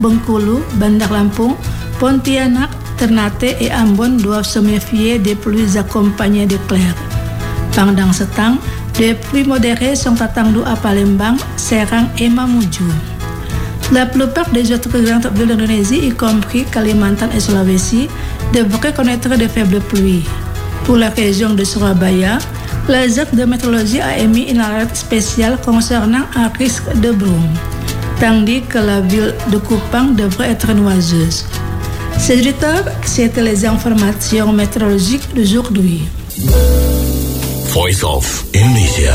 Bengkulu, Bandar Lampung, Pontianak, Ternate et Ambon doivent se méfier des pluies accompagnées d'éclairs. Pendant ce temps, des pluies modérées sont attendues à Palembang, Serang et Mamuju. La plupart des autres grandes villes d'Indonésie, y compris Kalimantan et Sulawesi, devraient connaître de faibles pluies. Pour la région de Surabaya, la ZEC de météorologie a émis une alerte spéciale concernant un risque de brume, tandis que la ville de Kupang devrait être noiseuse. C'est du temps, c'était les informations météorologiques d'aujourd'hui. Voice of Indonesia.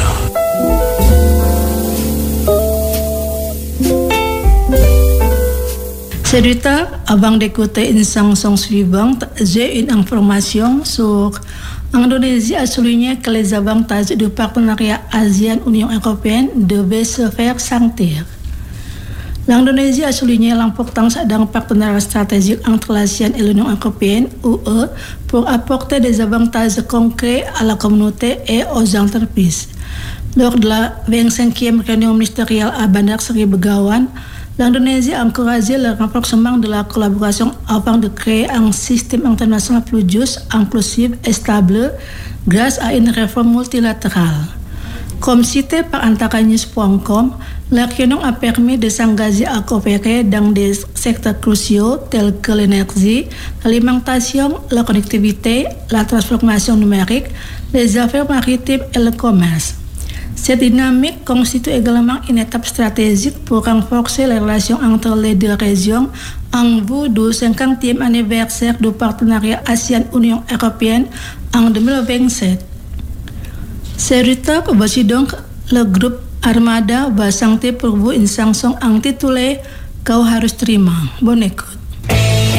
C'est du temps, avant d'écouter une chanson suivante, j'ai une information sur Indonésie a souligné que les avantages du partenariat ASEAN-Union européenne devaient se faire sentir. L'Indonésie a souligné l'importance d'un partenariat stratégique entre l'ASEAN et l'Union européenne, UE, pour apporter des avantages concrets à la communauté et aux entreprises. Lors de la 25e réunion ministérielle à Bandar Seri Begawan, l'Indonésie a encouragé le renforcement de la collaboration afin de créer un système international plus juste, inclusif et stable grâce à une réforme multilatérale. Comme cité par antaranews.com, la réunion a permis de s'engager à coopérer dans des secteurs cruciaux tels que l'énergie, l'alimentation, la connectivité, la transformation numérique, les affaires maritimes et le commerce. Cette dynamique constitue également une étape stratégique pour renforcer les relations entre les deux régions en vue du 50e anniversaire du partenariat ASEAN-Union européenne en 2027. C'est Rita, voici donc le groupe Armada va chanter pour vous une chanson intitulée Kau Harus Terima. Bonne écoute.